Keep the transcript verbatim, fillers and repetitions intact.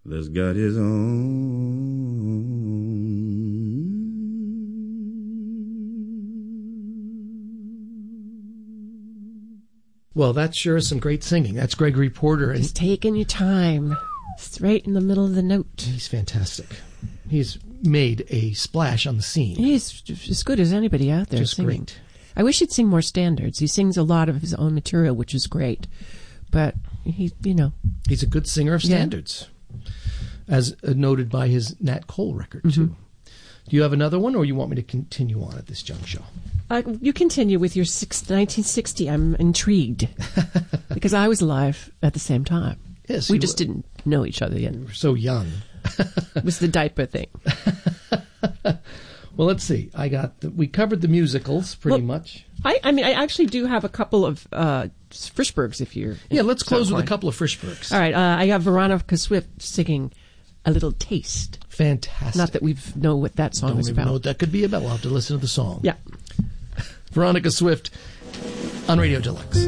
that's got his own. Well, that sure is some great singing. That's Gregory Porter. And he's taking your time. Straight in the middle of the note. He's fantastic. He's made a splash on the scene. He's as good as anybody out there Just singing. Great. I wish he'd sing more standards. He sings a lot of his own material, which is great. But he, you know. He's a good singer of standards, yeah. as noted by his Nat Cole record, too. Mm-hmm. Do you have another one, or you want me to continue on at this juncture? Uh, you continue with your six, nineteen sixty. I'm intrigued because I was alive at the same time. Yes, we just w- didn't know each other yet. We were so young. It was the diaper thing. Well, let's see. I got the, we covered the musicals pretty well, much. I, I mean, I actually do have a couple of uh, Frischbergs. If you're yeah, let's close with a couple of Frischbergs. All right, uh, I have Veronica Swift singing "A Little Taste." Fantastic. Not that we know what that song Don't is even about. know what that could be about. We'll have to listen to the song. Yeah. Veronica Swift on Radio Deluxe.